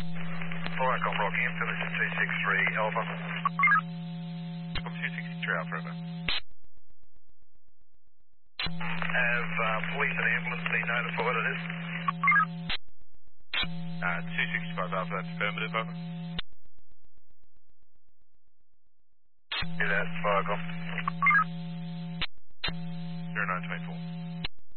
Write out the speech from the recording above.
Viacom Rockhampton, this is 263 Alpha. 263 Alpha, over. Have police and ambulance been notified of this? 265 Alpha, that's affirmative, over. Do that, Viacom. 0924.